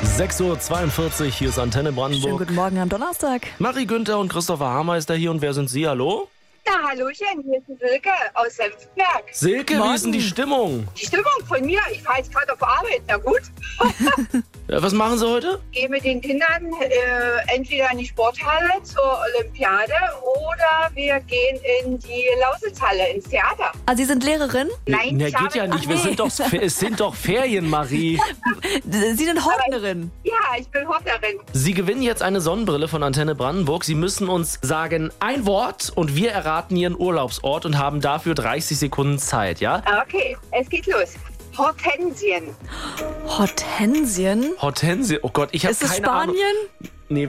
6:42 Uhr, hier ist Antenne Brandenburg. Schönen guten Morgen am Donnerstag. Marie Günther und Christopher Hamermeister hier. Und wer sind Sie? Hallo? Ja, hallöchen, hier ist die Silke aus Senftenberg. Silke, wie ist denn die Stimmung? Die Stimmung von mir, ich fahre jetzt gerade auf Arbeit, na gut. Was machen Sie heute? Gehe mit den Kindern entweder in die Sporthalle zur Olympiade oder wir gehen in die Lausitzhalle ins Theater. Ah, Sie sind Lehrerin? Nein, Na, ich geht habe, ja nicht. Es sind doch Ferien, Marie. Sie sind Hortnerin. Ja, ich bin Hotterin. Sie gewinnen jetzt eine Sonnenbrille von Antenne Brandenburg. Sie müssen uns sagen ein Wort und wir erraten Ihren Urlaubsort und haben dafür 30 Sekunden Zeit, ja? Okay, es geht los. Hortensien. Hortensien? Hortensie, oh Gott, ich habe Ist es keine Ahnung. Spanien? Nee,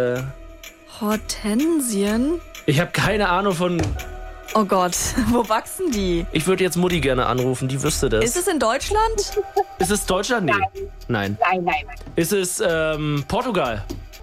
Hortensien? ich habe keine Ahnung von... Oh Gott, wo wachsen die? Ich würde jetzt Mutti gerne anrufen, die wüsste das. Ist es in Deutschland? Ist es Deutschland? Nee. Nein. Nein. Ist es Portugal?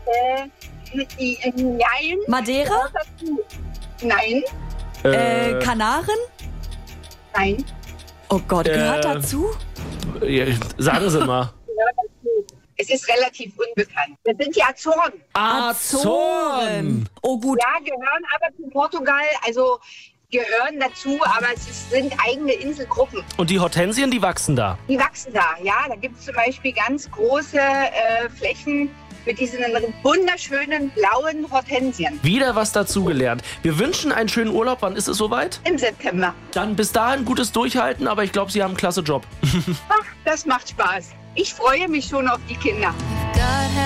Nein. Madeira? Nein. Kanaren? Nein. Oh Gott, gehört dazu? Sagen Sie mal. Es ist relativ unbekannt. Das sind die Azoren. Azoren! Oh gut. Ja, gehören aber zu Portugal, also gehören dazu, aber sind eigene Inselgruppen. Und die Hortensien, die wachsen da. Die wachsen da, ja. Da gibt es zum Beispiel ganz große Flächen mit diesen wunderschönen blauen Hortensien. Wieder was dazugelernt. Wir wünschen einen schönen Urlaub. Wann ist es soweit? Im September. Dann bis dahin gutes Durchhalten, aber ich glaube, Sie haben einen klasse Job. Ach, das macht Spaß. Ich freue mich schon auf die Kinder.